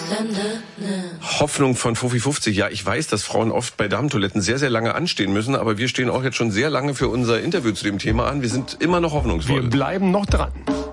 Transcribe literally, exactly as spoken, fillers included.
Hoffnung von Fuffi fünfzig. Ja, ich weiß, dass Frauen oft bei Damentoiletten sehr, sehr lange anstehen müssen, aber wir stehen auch jetzt schon sehr lange für unser Interview zu dem Thema an. Wir sind immer noch hoffnungsvoll. Wir bleiben noch dran.